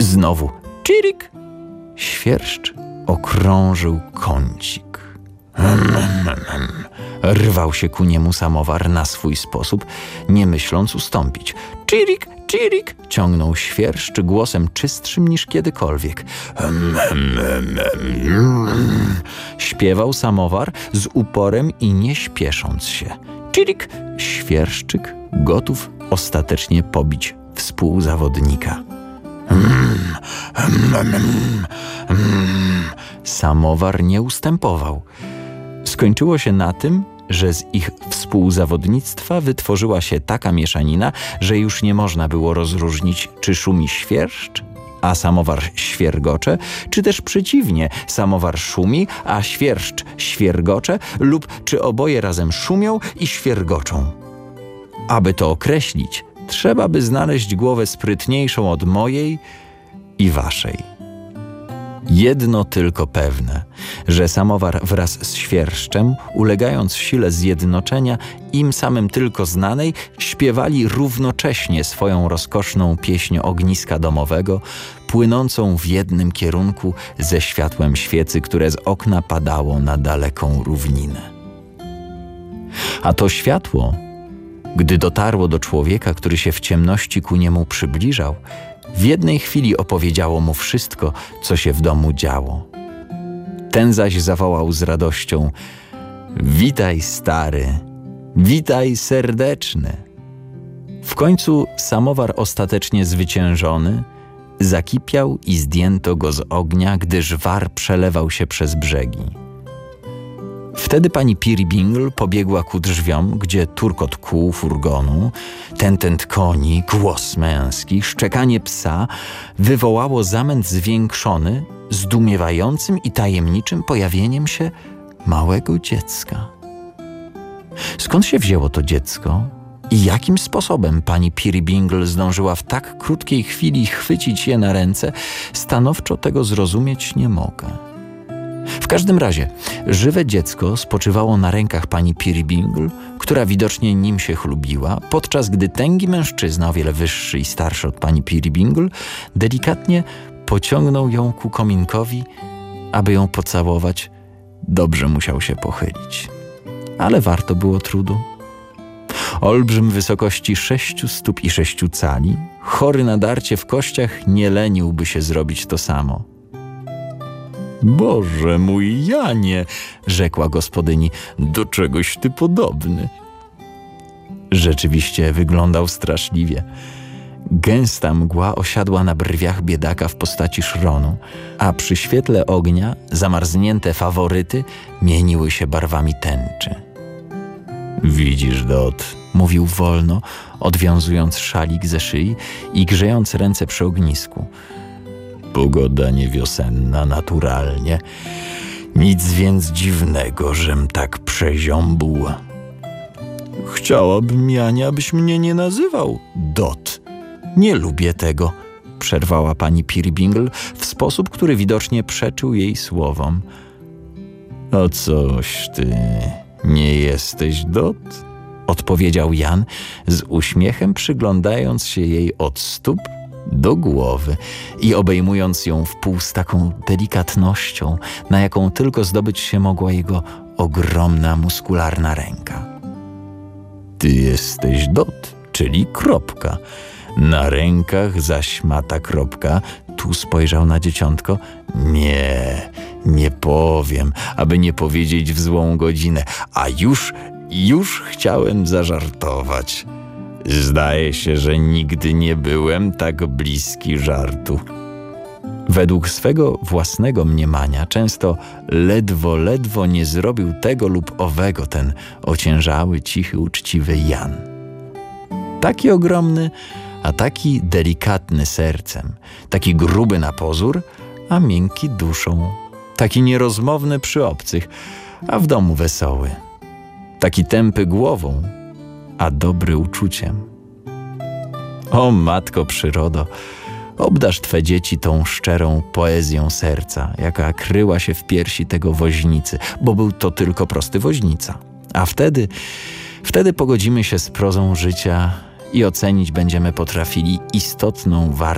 Znowu czirik. Świerszcz okrążył kącik. Rwał się ku niemu samowar na swój sposób, nie myśląc ustąpić. Czirik, czirik, ciągnął świerszcz głosem czystszym niż kiedykolwiek. Śpiewał samowar z uporem i nie śpiesząc się. Czirik, świerszczyk gotów ostatecznie pobić współzawodnika. Samowar nie ustępował. Skończyło się na tym, że z ich współzawodnictwa wytworzyła się taka mieszanina, że już nie można było rozróżnić, czy szumi świerszcz, a samowar świergocze, czy też przeciwnie, samowar szumi, a świerszcz świergocze, lub czy oboje razem szumią i świergoczą. Aby to określić, trzeba by znaleźć głowę sprytniejszą od mojej i waszej. Jedno tylko pewne, że samowar wraz z świerszczem, ulegając sile zjednoczenia, im samym tylko znanej, śpiewali równocześnie swoją rozkoszną pieśń ogniska domowego, płynącą w jednym kierunku ze światłem świecy, które z okna padało na daleką równinę. A to światło, gdy dotarło do człowieka, który się w ciemności ku niemu przybliżał, w jednej chwili opowiedziało mu wszystko, co się w domu działo. Ten zaś zawołał z radością: witaj, stary, witaj, serdeczny. W końcu samowar ostatecznie zwyciężony zakipiał i zdjęto go z ognia, gdyż war przelewał się przez brzegi. Wtedy pani Peerybingle pobiegła ku drzwiom, gdzie turkot kół furgonu, tętent koni, głos męski, szczekanie psa wywołało zamęt zwiększony zdumiewającym i tajemniczym pojawieniem się małego dziecka. Skąd się wzięło to dziecko i jakim sposobem pani Peerybingle zdążyła w tak krótkiej chwili chwycić je na ręce, stanowczo tego zrozumieć nie mogę. W każdym razie żywe dziecko spoczywało na rękach pani Peerybingle, która widocznie nim się chlubiła, podczas gdy tęgi mężczyzna, o wiele wyższy i starszy od pani Peerybingle, delikatnie pociągnął ją ku kominkowi, aby ją pocałować. Dobrze musiał się pochylić, ale warto było trudu. Olbrzym wysokości 6 stóp i 6 cali, chory na darcie w kościach, nie leniłby się zrobić to samo. Boże mój Janie, rzekła gospodyni, do czegoś ty podobny. Rzeczywiście wyglądał straszliwie. Gęsta mgła osiadła na brwiach biedaka w postaci szronu, a przy świetle ognia zamarznięte faworyty mieniły się barwami tęczy. Widzisz, Dot, mówił wolno, odwiązując szalik ze szyi i grzejąc ręce przy ognisku. Pogoda niewiosenna naturalnie. Nic więc dziwnego, żem tak przeziąbł. Chciałabym, Janie, abyś mnie nie nazywał Dot. Nie lubię tego, przerwała pani Peerybingle w sposób, który widocznie przeczył jej słowom. O coś ty nie jesteś Dot? Odpowiedział Jan z uśmiechem, przyglądając się jej od stóp do głowy i obejmując ją wpół z taką delikatnością, na jaką tylko zdobyć się mogła jego ogromna, muskularna ręka. Ty jesteś Dot, czyli kropka. Na rękach zaś ma ta kropka. Tu spojrzał na dzieciątko. Nie powiem, aby nie powiedzieć w złą godzinę, a już chciałem zażartować. Zdaje się, że nigdy nie byłem tak bliski żartu. Według swego własnego mniemania często ledwo nie zrobił tego lub owego ten ociężały, cichy, uczciwy Jan. Taki ogromny, a taki delikatny sercem, taki gruby na pozór, a miękki duszą, taki nierozmowny przy obcych, a w domu wesoły, taki tępy głową, a dobry uczuciem. O matko przyrodo, obdarz twe dzieci tą szczerą poezją serca, jaka kryła się w piersi tego woźnicy, bo był to tylko prosty woźnica. A wtedy pogodzimy się z prozą życia i ocenić będziemy potrafili istotną wartość